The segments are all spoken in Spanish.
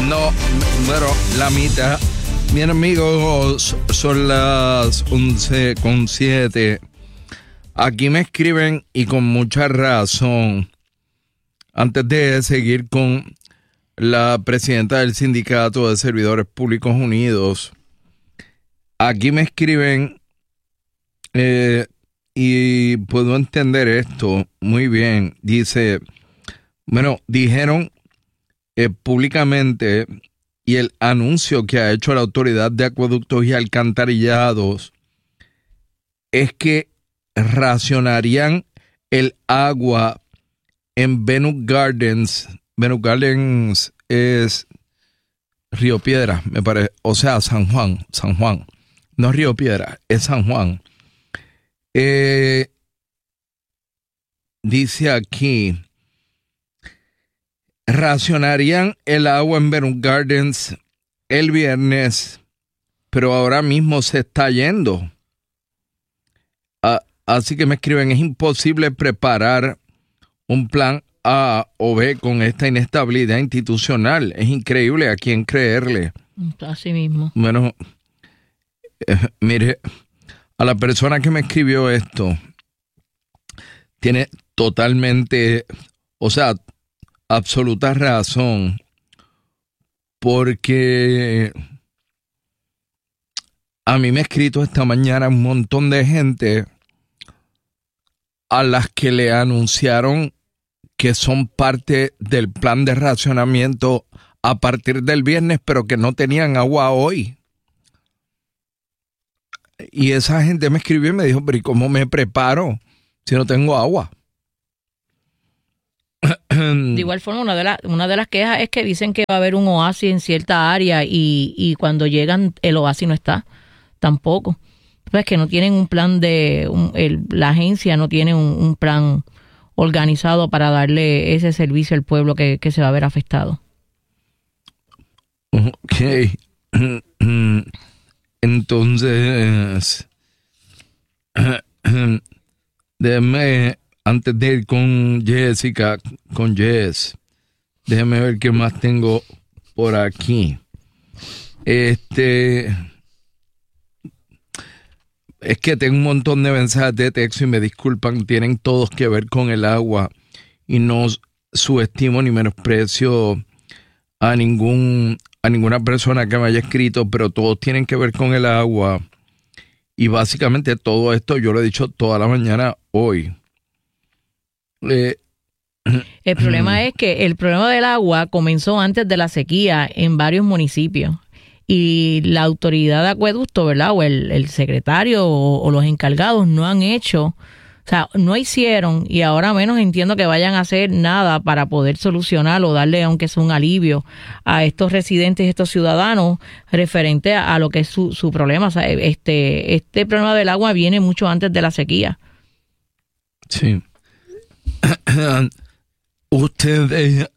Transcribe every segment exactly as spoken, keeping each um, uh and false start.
No, bueno, la mitad. Bien, amigos, son las once con siete. Aquí me escriben y con mucha razón. Antes de seguir con la presidenta del Sindicato de Servidores Públicos Unidos, aquí me escriben eh, y puedo entender esto muy bien. Dice, bueno, dijeron eh, públicamente, y el anuncio que ha hecho la Autoridad de Acueductos y Alcantarillados es que racionarían el agua en Venus Gardens. Venus Gardens es Río Piedra, me parece, o sea, San Juan, San Juan. No Río Piedra, es San Juan. Eh, dice aquí, racionarían el agua en Venus Gardens el viernes, pero ahora mismo se está yendo. Ah, así que me escriben, es imposible preparar un plan A o B con esta inestabilidad institucional. Es increíble, ¿a quién creerle? Así mismo. Bueno, eh, mire, a la persona que me escribió esto, tiene totalmente, o sea, absoluta razón, porque a mí me ha escrito esta mañana un montón de gente a las que le anunciaron que son parte del plan de racionamiento a partir del viernes, pero que no tenían agua hoy. Y esa gente me escribió y me dijo, pero ¿y cómo me preparo si no tengo agua? De igual forma, una de, la, una de las quejas es que dicen que va a haber un oasis en cierta área y, y cuando llegan el oasis no está tampoco. Pues que no tienen un plan de, un, el, la agencia no tiene un, un plan organizado para darle ese servicio al pueblo que, que se va a ver afectado. Ok. Entonces, déjeme, antes de ir con Jessica, con Jess, déjeme ver qué más tengo por aquí. Este, es que tengo un montón de mensajes de texto y me disculpan, tienen todos que ver con el agua y no subestimo ni menosprecio a ningún a ninguna persona que me haya escrito, pero todos tienen que ver con el agua y básicamente todo esto yo lo he dicho toda la mañana hoy. Eh, el problema es que el problema del agua comenzó antes de la sequía en varios municipios y la autoridad de acueducto, ¿verdad? O el, el secretario o, o los encargados no han hecho, o sea, no hicieron y ahora menos entiendo que vayan a hacer nada para poder solucionar o darle, aunque sea un alivio a estos residentes, estos ciudadanos, referente a, a lo que es su, su problema. O sea, este, este problema del agua viene mucho antes de la sequía. Sí. Ustedes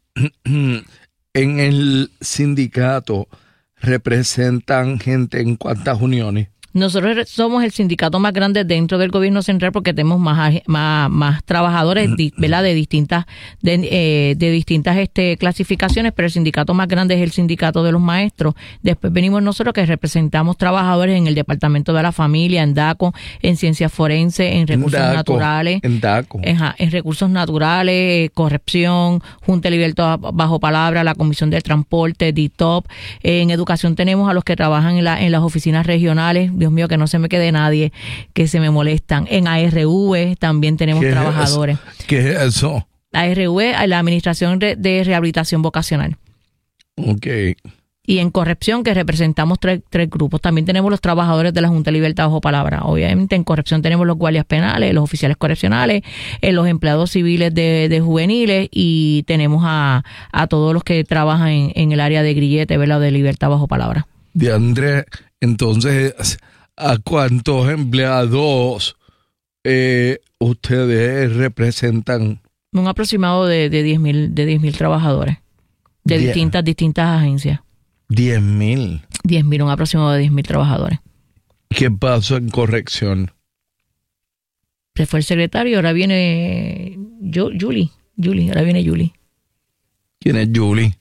en el sindicato representan gente en cuántas uniones. Nosotros somos el sindicato más grande dentro del gobierno central porque tenemos más más, más trabajadores, ¿verdad? de distintas de, eh, de distintas este clasificaciones, pero el sindicato más grande es el sindicato de los maestros. Después venimos nosotros que representamos trabajadores en el departamento de la familia, en DACO, en ciencias forenses, en recursos DACO, naturales, en DACO, en, en recursos naturales, corrección, Junta de Libertad Bajo Palabra, la Comisión del Transporte, D I T O P. En educación tenemos a los que trabajan en, la, en las oficinas regionales. Dios mío, que no se me quede nadie, que se me molestan. En A R V también tenemos ¿Qué trabajadores. Es, ¿Qué es eso? A R V, la Administración de, de Rehabilitación Vocacional. Ok. Y en corrección, que representamos tres, tres grupos. También tenemos los trabajadores de la Junta de Libertad Bajo Palabra. Obviamente en corrección tenemos los guardias penales, los oficiales correccionales, eh, los empleados civiles de, de juveniles y tenemos a, a todos los que trabajan en, en el área de grillete, ¿verdad? De libertad bajo palabra. De Andrés, entonces, ¿a cuántos empleados eh, ustedes representan? Un aproximado de, de diez mil de diez mil trabajadores de diez. distintas distintas agencias. diez mil. diez mil, un aproximado de diez mil trabajadores. ¿Qué pasó en corrección? Se fue el secretario, ahora viene yo, Julie. Julie, ahora viene Julie. ¿Quién es Julie?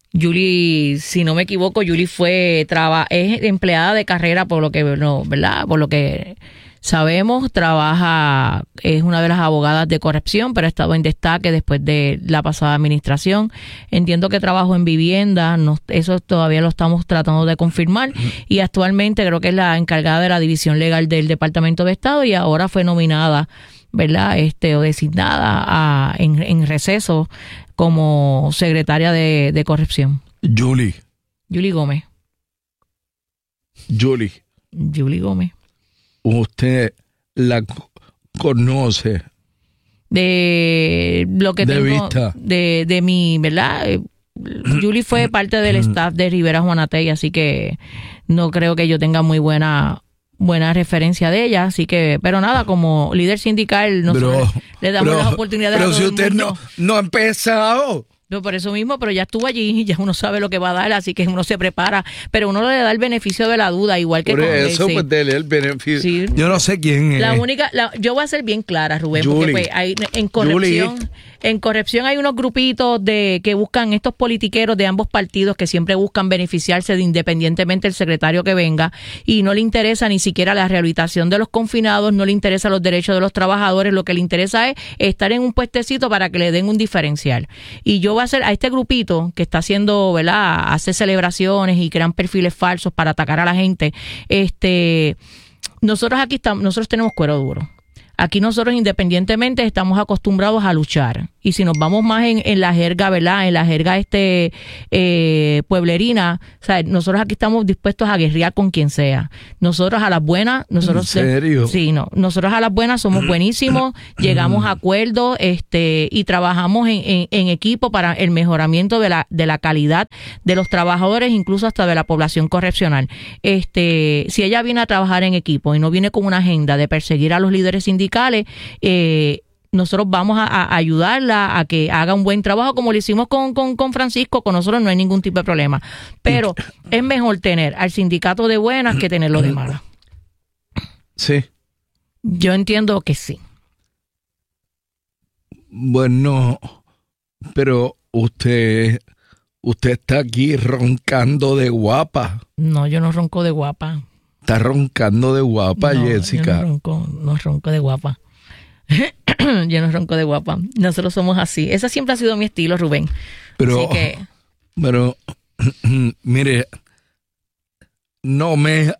Julie, si no me equivoco, Julie fue traba, es empleada de carrera por lo que no, ¿verdad? Por lo que sabemos, trabaja, es una de las abogadas de corrección, pero ha estado en destaque después de la pasada administración. Entiendo que trabajó en vivienda, no, eso todavía lo estamos tratando de confirmar, y actualmente creo que es la encargada de la división legal del Departamento de Estado, y ahora fue nominada, ¿verdad? Este, o designada a, en, en receso como secretaria de, de corrección. Julie. Julie Gómez. Julie. Julie Gómez. ¿Usted la conoce? De lo que de tengo, vista. De, de mi, ¿verdad? Julie fue parte del staff de Rivera Juanatey, así que no creo que yo tenga muy buena buena referencia de ella, así que, pero nada, como líder sindical nosotros Pero, le damos pero, las oportunidades pero a todo si el usted mundo. no, no ha empezado. No, por eso mismo, pero ya estuvo allí, ya uno sabe lo que va a dar, así que uno se prepara, pero uno le da el beneficio de la duda, igual que Por con eso, sí. pues dele el beneficio. Sí. Yo no sé quién es. La única, la, yo voy a ser bien clara, Rubén, Julie. porque pues, hay, en corrección, Julie. en corrección hay unos grupitos de que buscan estos politiqueros de ambos partidos que siempre buscan beneficiarse de independientemente el secretario que venga, y no le interesa ni siquiera la rehabilitación de los confinados, no le interesa los derechos de los trabajadores, lo que le interesa es estar en un puestecito para que le den un diferencial. Y yo voy a hacer a este grupito que está haciendo, ¿verdad?, hace celebraciones y crean perfiles falsos para atacar a la gente. Este, nosotros aquí estamos, nosotros tenemos cuero duro. Aquí nosotros independientemente estamos acostumbrados a luchar. Y si nos vamos más en, en la jerga, ¿verdad? En la jerga este eh, pueblerina, o sea, nosotros aquí estamos dispuestos a guerrear con quien sea. Nosotros a las buenas, nosotros... ¿En serio? Sí, no. Nosotros a las buenas somos buenísimos, llegamos a acuerdos este, y trabajamos en, en, en equipo para el mejoramiento de la, de la calidad de los trabajadores, incluso hasta de la población correccional. Este, si ella viene a trabajar en equipo y no viene con una agenda de perseguir a los líderes sindicales, eh, nosotros vamos a, a ayudarla a que haga un buen trabajo, como lo hicimos con, con, con Francisco. Con nosotros no hay ningún tipo de problema, pero es mejor tener al sindicato de buenas que tenerlo de malas. Sí. Yo entiendo que sí. Bueno, pero usted usted está aquí roncando de guapa. No, yo no ronco de guapa. Está roncando de guapa, no, Jessica. Yo no ronco, no ronco de guapa. Yo no ronco de guapa. Nosotros somos así. Ese siempre ha sido mi estilo, Rubén. Pero, así que... pero, mire, no me,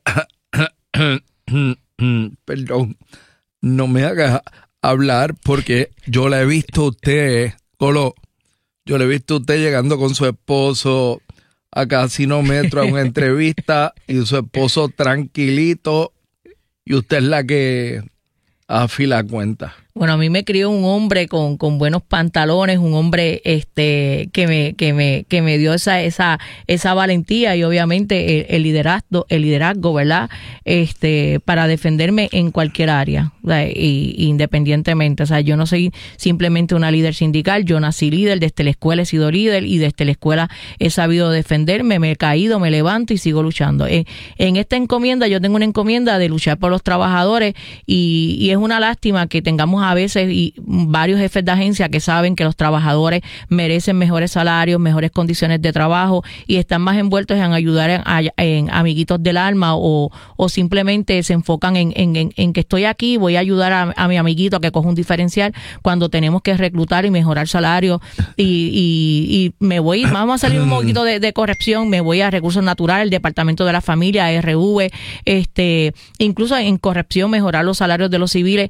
perdón, no me haga hablar porque yo la he visto a usted, Colo, yo le he visto a usted llegando con su esposo a Casino Metro a una entrevista y su esposo tranquilito y usted es la que afila cuenta. Bueno, a mí me crió un hombre con, con buenos pantalones, un hombre este que me que me que me dio esa esa esa valentía y obviamente el, el liderazgo, el liderazgo, ¿verdad? Este para defenderme en cualquier área, ¿verdad? Y, independientemente, o sea, yo no soy simplemente una líder sindical, yo nací líder, desde la escuela he sido líder y desde la escuela he sabido defenderme, me he caído, me levanto y sigo luchando. En, en esta encomienda yo tengo una encomienda de luchar por los trabajadores y, y es una lástima que tengamos a veces y varios jefes de agencia que saben que los trabajadores merecen mejores salarios, mejores condiciones de trabajo y están más envueltos en ayudar en, en, en amiguitos del alma o, o simplemente se enfocan en, en, en, en que estoy aquí, voy a ayudar a, a mi amiguito a que coja un diferencial cuando tenemos que reclutar y mejorar salario y, y, y me voy, vamos a salir un poquito de, de corrección, me voy a recursos naturales, el departamento de la familia, R V, este, incluso en corrección mejorar los salarios de los civiles.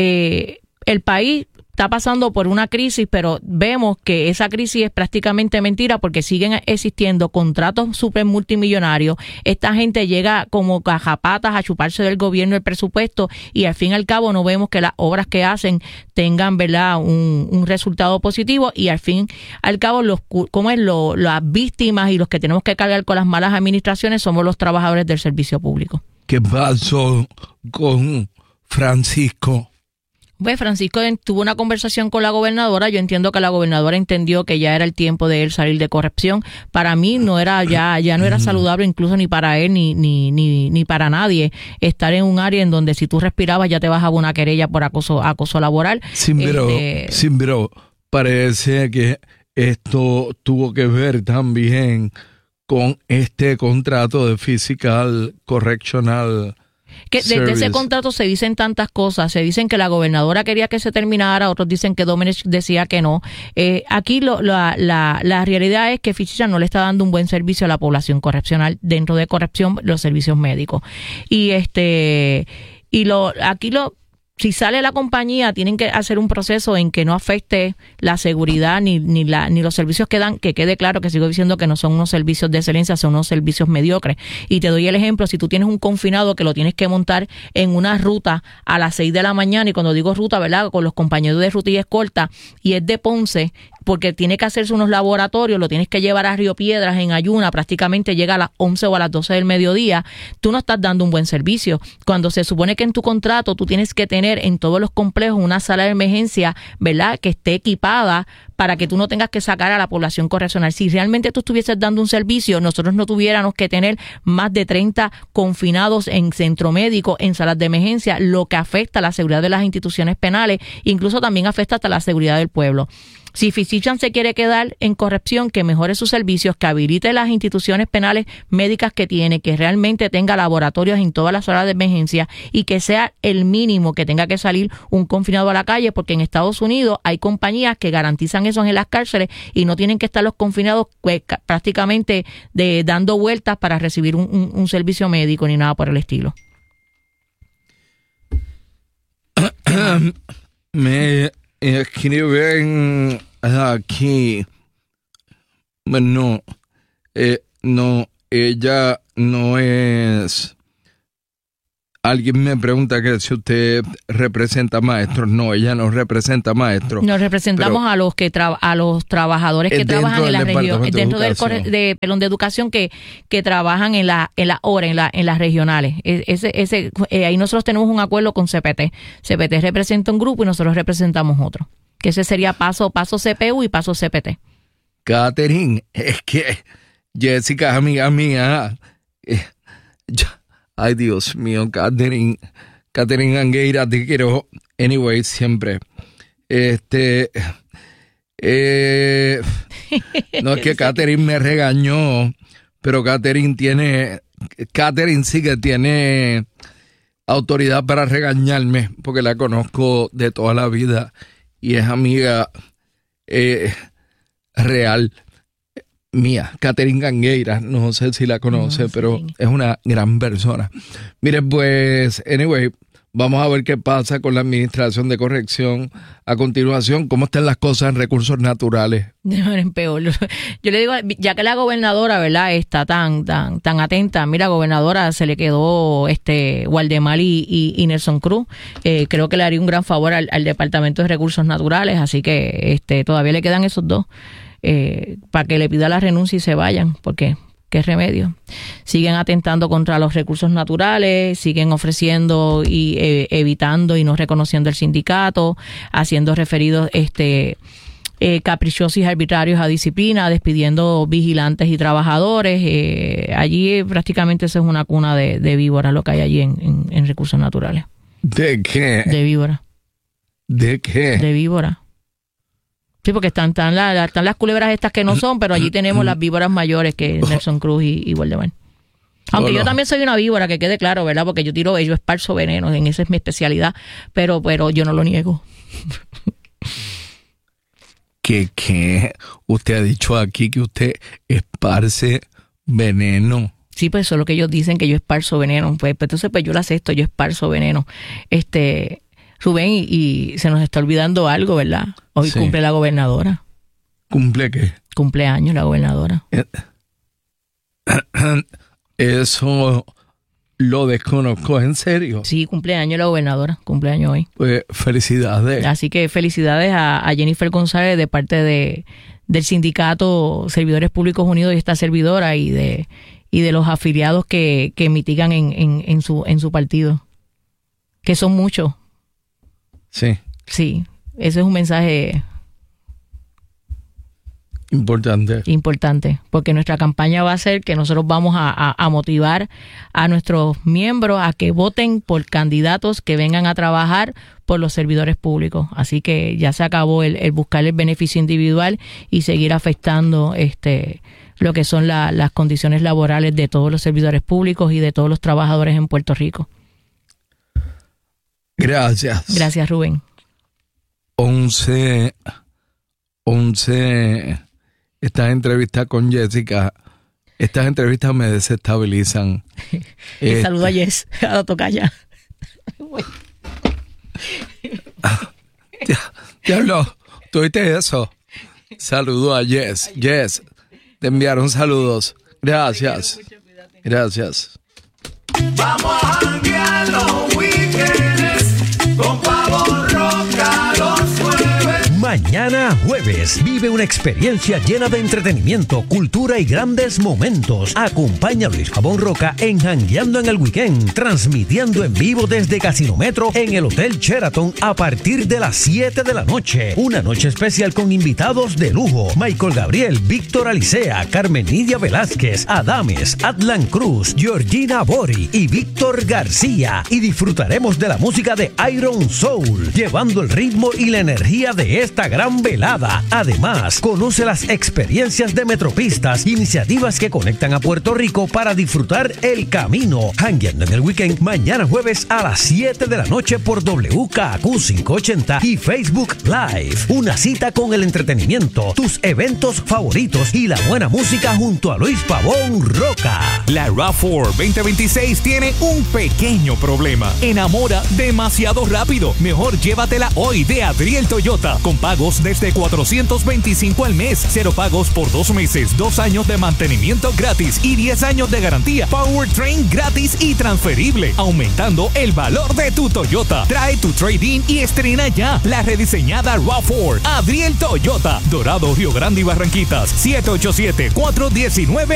Eh, el país está pasando por una crisis, pero vemos que esa crisis es prácticamente mentira porque siguen existiendo contratos super multimillonarios. Esta gente llega como cajapatas a chuparse del gobierno el presupuesto y al fin y al cabo no vemos que las obras que hacen tengan, ¿verdad?, un, un resultado positivo y al fin y al cabo los, ¿cómo es? Lo, las víctimas y los que tenemos que cargar con las malas administraciones somos los trabajadores del servicio público. ¿Qué pasó con Francisco? Pues Francisco tuvo una conversación con la gobernadora. Yo entiendo que la gobernadora entendió que ya era el tiempo de él salir de corrección. Para mí no era ya ya no era saludable incluso ni para él ni ni ni ni para nadie estar en un área en donde si tú respirabas ya te bajaba una querella por acoso acoso laboral. Sí, pero, este, sí, pero parece que esto tuvo que ver también con este contrato de Physical Correctional Que desde ese contrato se dicen tantas cosas, se dicen que la gobernadora quería que se terminara, otros dicen que Domenech decía que no. Eh, aquí lo, la, la, la realidad es que Physicians no le está dando un buen servicio a la población correccional, dentro de corrección, los servicios médicos. Y este y lo aquí lo si sale la compañía, tienen que hacer un proceso en que no afecte la seguridad ni, ni, la, ni los servicios que dan, que quede claro que sigo diciendo que no son unos servicios de excelencia, son unos servicios mediocres. Y te doy el ejemplo, si tú tienes un confinado que lo tienes que montar en una ruta a las seis de la mañana, y cuando digo ruta, ¿verdad?, con los compañeros de ruta y escolta, y es de Ponce, porque tiene que hacerse unos laboratorios, lo tienes que llevar a Río Piedras en ayuna, prácticamente llega a las once o a las doce del mediodía, tú no estás dando un buen servicio. Cuando se supone que en tu contrato tú tienes que tener en todos los complejos una sala de emergencia, ¿verdad?, que esté equipada para que tú no tengas que sacar a la población correccional. Si realmente tú estuvieses dando un servicio, nosotros no tuviéramos que tener más de treinta confinados en centro médico, en salas de emergencia, lo que afecta a la seguridad de las instituciones penales, incluso también afecta hasta la seguridad del pueblo. Si Physicians se quiere quedar en corrección, que mejore sus servicios, que habilite las instituciones penales médicas que tiene, que realmente tenga laboratorios en todas las horas de emergencia y que sea el mínimo que tenga que salir un confinado a la calle, porque en Estados Unidos hay compañías que garantizan eso en las cárceles y no tienen que estar los confinados pues, prácticamente de, dando vueltas para recibir un, un, un servicio médico ni nada por el estilo. Me escriben aquí, bueno, eh, no, ella no es, alguien me pregunta que si usted representa maestros. No, ella no representa maestros. Nos representamos a los que tra- a los trabajadores que trabajan en la región, dentro del corre- de, perdón, de educación que, que trabajan en la en la hora en la en las regionales. Ese ese eh, ahí nosotros tenemos un acuerdo con C P T. C P T representa un grupo y nosotros representamos otro. Que ese sería paso paso C P U y paso C P T. Catherine, es que Jessica es amiga mía. Eh, ya. Ay, Dios mío, Catherine, Catherine Angueira, te quiero, anyway, siempre. Este, eh, no es que Catherine me regañó, pero Catherine tiene, Catherine sí que tiene autoridad para regañarme, porque la conozco de toda la vida y es amiga eh, real mía, Catherine Angueira, no sé si la conoce, no, pero sí, es una gran persona. Mire, pues, anyway, vamos a ver qué pasa con la administración de corrección a continuación. ¿Cómo están las cosas en recursos naturales? Peor. Yo le digo, ya que la gobernadora, ¿verdad?, está tan tan tan atenta. Mira, gobernadora, se le quedó este Waldemar y, y, y Nelson Cruz. Eh, creo que le haría un gran favor al, al Departamento de Recursos Naturales, así que este todavía le quedan esos dos. Eh, para que le pida la renuncia y se vayan, porque qué remedio. Siguen atentando contra los recursos naturales, siguen ofreciendo y eh, evitando y no reconociendo el sindicato, haciendo referidos este eh, caprichosos y arbitrarios a disciplina, despidiendo vigilantes y trabajadores. Eh, allí prácticamente eso es una cuna de, de víboras lo que hay allí en, en, en recursos naturales. ¿De qué? De víbora. ¿De qué? De víbora. Sí, porque están, están, la, están las culebras estas que no son, pero allí tenemos las víboras mayores que Nelson Cruz y, y Waldemar. Aunque Hola. Yo también soy una víbora, que quede claro, ¿verdad? Porque yo tiro, yo esparzo veneno, en esa es mi especialidad, pero, pero yo no lo niego. ¿Qué, qué? Usted ha dicho aquí que usted esparce veneno. Sí, pues eso es lo que ellos dicen, que yo esparzo veneno. Pues, pues entonces pues yo lo acepto, yo esparzo veneno. Este... Rubén, y, y se nos está olvidando algo, ¿verdad? Hoy sí. Cumple la gobernadora. ¿Cumple qué? Cumpleaños la gobernadora. Eso lo desconozco, ¿en serio? Sí, cumpleaños la gobernadora, cumpleaños hoy. Pues felicidades. Así que felicidades a, a Jennifer González de parte de del sindicato Servidores Públicos Unidos y esta servidora y de y de los afiliados que, que mitigan en, en, en su en su partido, que son muchos. Sí. Sí, ese es un mensaje Importante. Importante, porque nuestra campaña va a ser que nosotros vamos a, a, a motivar a nuestros miembros a que voten por candidatos que vengan a trabajar por los servidores públicos. Así que ya se acabó el, el buscar el beneficio individual y seguir afectando este lo que son la, las condiciones laborales de todos los servidores públicos y de todos los trabajadores en Puerto Rico. Gracias. Gracias, Rubén. Once, once, estas entrevistas con Jessica, estas entrevistas me desestabilizan. Y este, saludo a Jess, a la tocaya. Diablo, ¿tú oíste eso? Saludo a Jess. Jess, te enviaron saludos. Gracias. Gracias. Vamos a janguear los weekends con Pavo Roca los jueves. Mañana jueves, vive una experiencia llena de entretenimiento, cultura y grandes momentos. Acompaña a Luis Pavón Roca en Jangueando en el Weekend, transmitiendo en vivo desde Casino Metro en el Hotel Sheraton a partir de las siete de la noche. Una noche especial con invitados de lujo: Michael Gabriel, Víctor Alicea, Carmen Nidia Velázquez, Adames, Atlan Cruz, Georgina Bori y Víctor García. Y disfrutaremos de la música de Iron Soul, llevando el ritmo y la energía de esta gran velada. Además, conoce las experiencias de Metropistas, iniciativas que conectan a Puerto Rico para disfrutar el camino. Jangueando en el Weekend, mañana jueves a las siete de la noche por W K Q quinientos ochenta y Facebook Live. Una cita con el entretenimiento, tus eventos favoritos y la buena música junto a Luis Pavón Roca. La RAV cuatro veinte veintiséis tiene un pequeño problema. Enamora demasiado rápido. Mejor llévatela hoy de Adriel Toyota, con pagos desde cuatrocientos veinticinco al mes, cero pagos por dos meses, dos años de mantenimiento gratis y diez años de garantía. Powertrain gratis y transferible, aumentando el valor de tu Toyota. Trae tu trade-in y estrena ya la rediseñada RAV cuatro. Adriel Toyota, Dorado, Río Grande y Barranquitas. siete ocho siete, cuatro uno nueve